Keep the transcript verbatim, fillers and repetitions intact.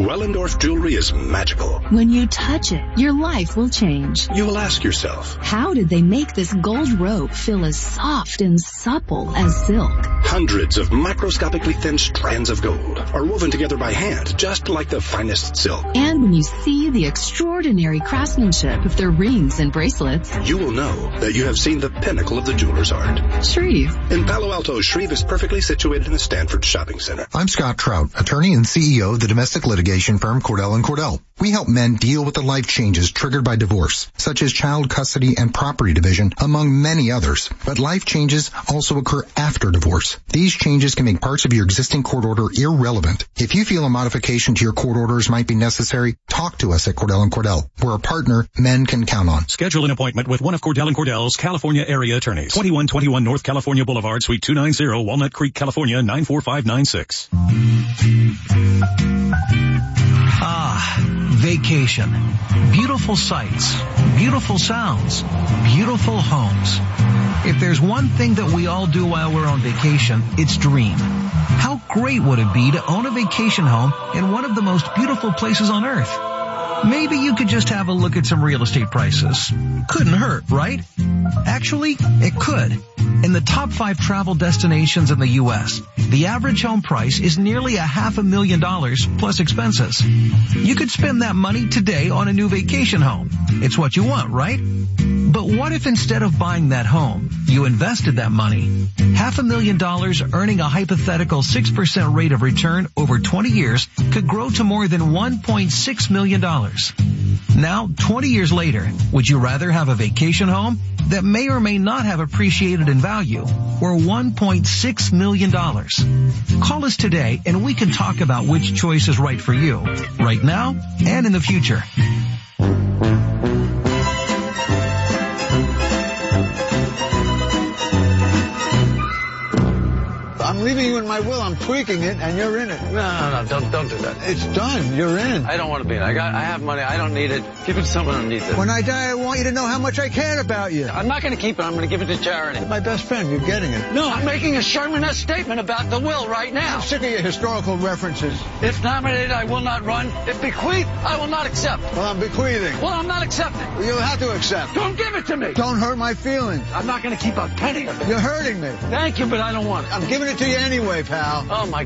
Wellendorf jewelry is magical. When you touch it, your life will change. You will ask yourself, how did they make this gold rope feel as soft and supple as silk? Hundreds of microscopically thin strands of gold are woven together by hand, just like the finest silk. And when you see the extraordinary craftsmanship of their rings and bracelets, you will know that you have seen the pinnacle of the jeweler's art. Shreve. In Palo Alto, Shreve is perfectly situated in the Stanford Shopping Center. I'm Scott Trout, attorney and C E O of the domestic litigation firm Cordell and Cordell. We help men deal with the life changes triggered by divorce, such as child custody and property division, among many others. But life changes also occur after divorce. These changes can make parts of your existing court order irrelevant. If you feel a modification to your court orders might be necessary, talk to us at Cordell and Cordell. We're a partner men can count on. Schedule an appointment with one of Cordell and Cordell's California area attorneys. twenty-one twenty-one North California Boulevard, Suite two ninety, Walnut Creek, California, nine four five nine six. Ah, vacation. Beautiful sights, beautiful sounds, beautiful homes. If there's one thing that we all do while we're on vacation, it's dream. How great would it be to own a vacation home in one of the most beautiful places on earth? Maybe you could just have a look at some real estate prices. Couldn't hurt, right? Actually, it could. In the top five travel destinations in the U S, the average home price is nearly a half a million dollars plus expenses. You could spend that money today on a new vacation home. It's what you want, right? But what if instead of buying that home, you invested that money? Half a million dollars earning a hypothetical six percent rate of return over twenty years could grow to more than one point six million dollars. Now, twenty years later, would you rather have a vacation home that may or may not have appreciated in value, or one point six million dollars? Call us today and we can talk about which choice is right for you, right now and in the future. I'm leaving you in my will. I'm tweaking it, and you're in it. No, no, no, don't, don't do that. It's done. You're in. I don't want to be in. I got, I have money. I don't need it. Give it to someone who needs it. When I die, I want you to know how much I care about you. I'm not going to keep it. I'm going to give it to charity. You're my best friend. You're getting it. No, I'm making a Sherman-esque statement about the will right now. I'm sick of your historical references. If nominated, I will not run. If bequeathed, I will not accept. Well, I'm bequeathing. Well, I'm not accepting. Well, you'll have to accept. Don't give it to me. Don't hurt my feelings. I'm not going to keep a penny of it. You're hurting me. Thank you, but I don't want it. I'm giving it to you anyway, pal. Oh, my